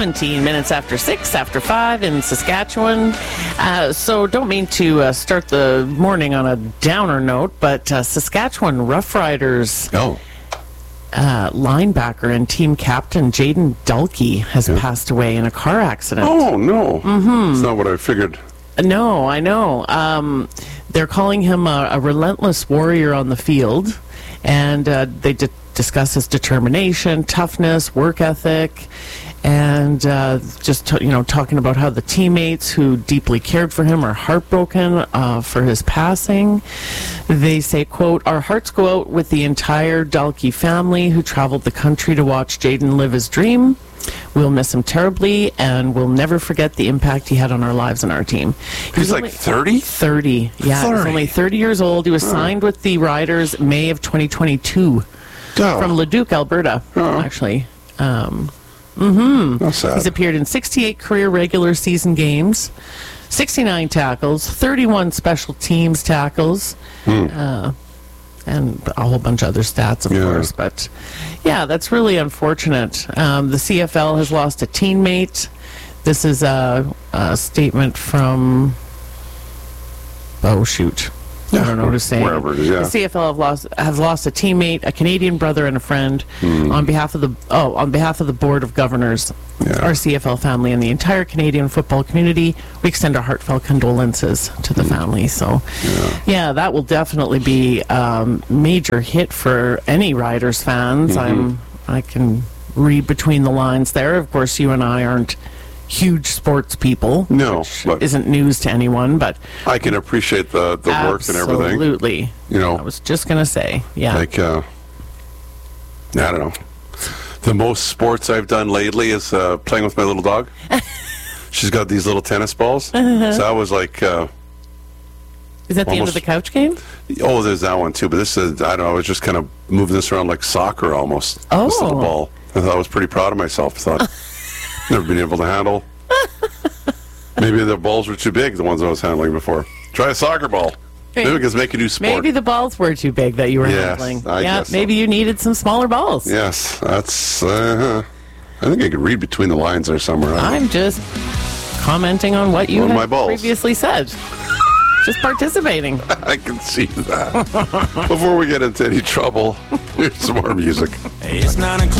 17 minutes after 6, after 5 in Saskatchewan. So don't mean to start the morning on a downer note, but Saskatchewan Roughriders linebacker and team captain Jaden Dulkey has passed away in a car accident. Oh, no. Mm-hmm. It's not what I figured. No, I know. They're calling him a relentless warrior on the field, and they discuss his determination, toughness, work ethic, and talking about how the teammates who deeply cared for him are heartbroken for his passing. They say, quote, "Our hearts go out with the entire Dulkey family who traveled the country to watch Jaden live his dream. We'll miss him terribly, and we'll never forget the impact he had on our lives and our team." He's like 30? 30, yeah. 30. He's only 30 years old. He was signed with the Riders May of 2022 from Leduc, Alberta, actually. That's sad. He's appeared in 68 career regular season games, 69 tackles, 31 special teams tackles, and a whole bunch of other stats, of course. But, yeah, that's really unfortunate. The CFL has lost a teammate. This is a statement from... Oh, shoot. I don't know what to say. Wherever it is, yeah. The CFL have lost a teammate, a Canadian brother, and a friend. On behalf of the Board of Governors, our CFL family, and the entire Canadian football community, we extend our heartfelt condolences to the family. So, yeah, that will definitely be a major hit for any Riders fans. I can read between the lines there. Of course, you and I aren't huge sports people. No, which but isn't news to anyone, but I can appreciate the work and everything. Absolutely. I was just going to say, Like, I don't know. The most sports I've done lately is playing with my little dog. She's got these little tennis balls. So I was like... Is that the end of the couch game? Oh, there's that one too, but this is, I don't know, I was just kind of moving this around like soccer almost. This little ball. I thought I was pretty proud of myself. I thought... Never been able to handle. Maybe the balls were too big, the ones I was handling before. Try a soccer ball. Maybe we can make a new sport. Maybe the balls were too big that you were handling. I guess maybe you needed some smaller balls. Yes, that's... I think I could read between the lines there somewhere. I'm just commenting on what you had previously said. Just participating. I can see that. Before we get into any trouble, here's some more music. It's 9 o'clock.